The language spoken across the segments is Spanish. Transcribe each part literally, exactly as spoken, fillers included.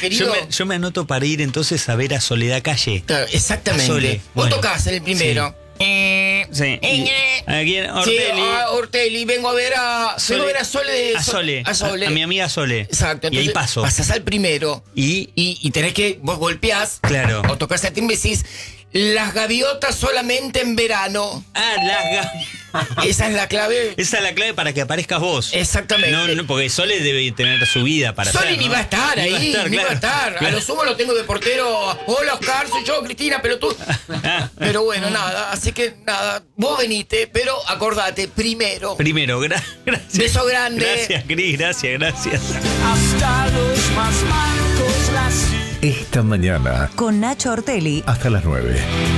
querido. Yo me, yo me anoto para ir entonces a ver a Soledad Calle. Claro, exactamente. A Sole. Vos Bueno, tocás en el primero. Sí. Eh, Sí. eh, Aquí en sí, Ortelli. a Ortelli, vengo a ver a. Sole- vengo a ver a Sole. a Sole. A Sole. A, a mi amiga Sole. Exacto. Y ahí entonces paso. Pasás al primero. Y. Y, y tenés que. Vos golpeás. Claro. O tocás el timbre y decís. Las gaviotas solamente en verano. Ah, las ga- Esa es la clave. Esa es la clave para que aparezcas vos. Exactamente. No, no, porque Sole debe tener su vida para Sole hacer, ni ¿no? va a estar Ni ahí, va a estar, ni va a claro. estar. A Claro. lo sumo lo tengo de portero. Hola Oscar, soy yo, Cristina, pero tú. Pero bueno, nada, así que nada, vos veniste, pero acordate, primero. Primero, gra- gracias. Beso grande. Gracias, Cris, gracias, gracias. Hasta los más mancos las Esta mañana, Con Nacho Ortelli. hasta las nueve.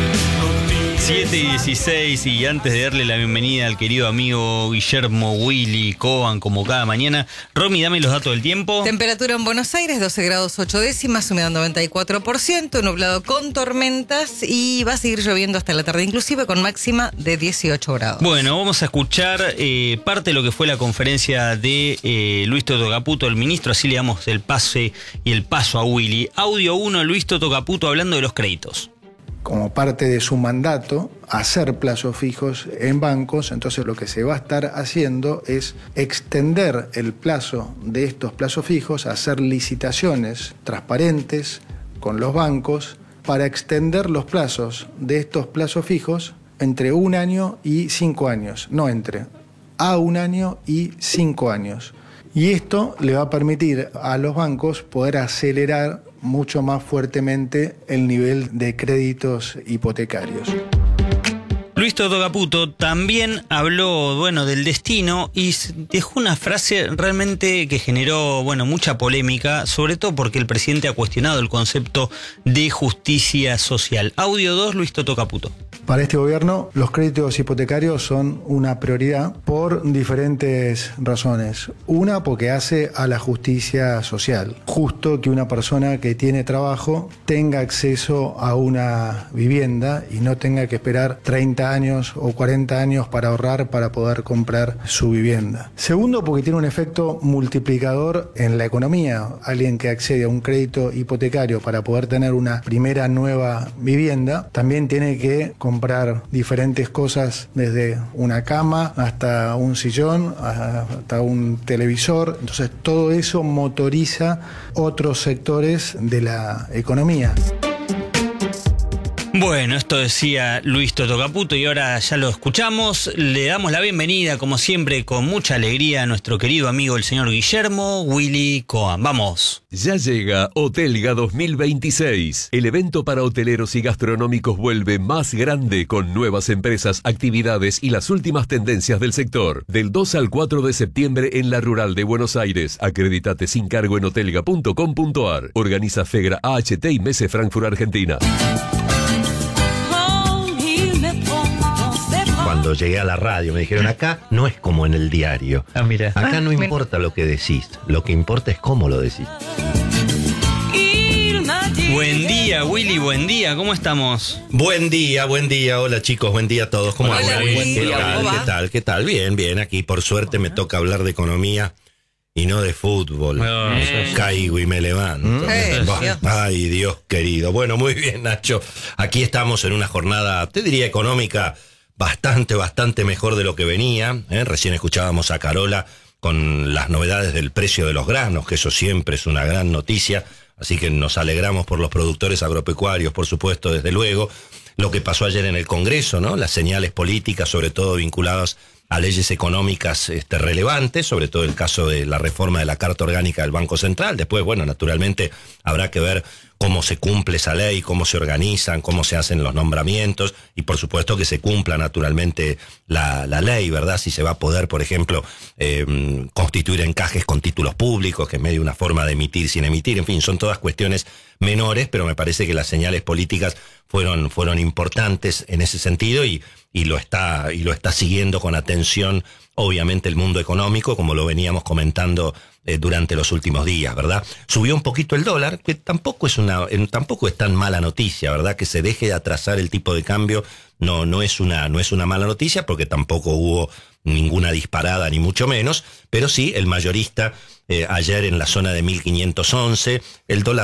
siete y dieciséis, y antes de darle la bienvenida al querido amigo Guillermo Willy Coban, como cada mañana, Romy, dame los datos del tiempo. Temperatura en Buenos Aires, doce grados ocho décimas, humedad noventa y cuatro por ciento, nublado con tormentas y va a seguir lloviendo hasta la tarde, inclusive con máxima de dieciocho grados. Bueno, vamos a escuchar eh, parte de lo que fue la conferencia de eh, Luis Toto Caputo, el ministro, así le damos el pase y el paso a Willy. Audio uno, Luis Toto Caputo hablando de los créditos. Como parte de su mandato, hacer plazos fijos en bancos. Entonces lo que se va a estar haciendo es extender el plazo de estos plazos fijos, hacer licitaciones transparentes con los bancos para extender los plazos de estos plazos fijos entre un año y cinco años, no entre a un año y cinco años. Y esto le va a permitir a los bancos poder acelerar mucho más fuertemente el nivel de créditos hipotecarios. Luis Toto Caputo también habló, bueno, del destino y dejó una frase realmente que generó, bueno, mucha polémica, sobre todo porque el presidente ha cuestionado el concepto de justicia social. Audio dos, Luis Toto Caputo. Para este gobierno, los créditos hipotecarios son una prioridad por diferentes razones. Una, porque hace a la justicia social. Justo que una persona que tiene trabajo tenga acceso a una vivienda y no tenga que esperar treinta años o cuarenta años para ahorrar para poder comprar su vivienda. Segundo, porque tiene un efecto multiplicador en la economía. Alguien que accede a un crédito hipotecario para poder tener una primera nueva vivienda, también tiene que comprar comprar diferentes cosas, desde una cama hasta un sillón, hasta un televisor. Entonces todo eso motoriza otros sectores de la economía. Bueno, esto decía Luis Toto Caputo y ahora ya lo escuchamos. Le damos la bienvenida, como siempre, con mucha alegría a nuestro querido amigo el señor Guillermo Willy Coban. Vamos. Ya llega Hotelga dos mil veintiséis. El evento para hoteleros y gastronómicos vuelve más grande con nuevas empresas, actividades y las últimas tendencias del sector. Del dos al cuatro de septiembre en la Rural de Buenos Aires. Acredítate sin cargo en hotelga punto com punto ar. Organiza Fegra A H T y Messe Frankfurt, Argentina. Cuando llegué a la radio me dijeron, acá no es como en el diario. Ah, mira. Acá Ah, no mira. importa lo que decís, lo que importa es cómo lo decís. Buen día, Willy, buen día. ¿Cómo estamos? Buen día, buen día. Hola chicos, buen día a todos. ¿Cómo Hola, andan? buen ¿Qué día, tal? ¿cómo va? ¿Qué tal? ¿Qué tal? Bien, bien. Aquí por suerte me toca hablar de economía y no de fútbol. Oh, Eh, Caigo y me levanto. Eh, Bah, Dios. Ay, Dios querido. Bueno, muy bien, Nacho. Aquí estamos en una jornada, te diría, económica bastante, bastante mejor de lo que venía. ¿eh? Recién escuchábamos a Carola con las novedades del precio de los granos, que eso siempre es una gran noticia. Así que nos alegramos por los productores agropecuarios, por supuesto, desde luego. Lo que pasó ayer en el Congreso, ¿no? Las señales políticas, sobre todo vinculadas a leyes económicas este, relevantes, sobre todo el caso de la reforma de la Carta Orgánica del Banco Central. Después, bueno, naturalmente habrá que ver cómo se cumple esa ley, cómo se organizan, cómo se hacen los nombramientos y por supuesto que se cumpla naturalmente la, la ley, ¿verdad? Si se va a poder, por ejemplo, eh, constituir encajes con títulos públicos, que es medio una forma de emitir sin emitir, en fin, son todas cuestiones menores, pero me parece que las señales políticas fueron, fueron importantes en ese sentido y, y, lo está, y lo está siguiendo con atención, obviamente, el mundo económico, como lo veníamos comentando eh, durante los últimos días, ¿verdad? Subió un poquito el dólar, que tampoco es una, eh, tampoco es tan mala noticia, ¿verdad? Que se deje de atrasar el tipo de cambio no, no es una, no es una mala noticia, porque tampoco hubo ninguna disparada, ni mucho menos, pero sí el mayorista eh, ayer en la zona de mil quinientos once, el dólar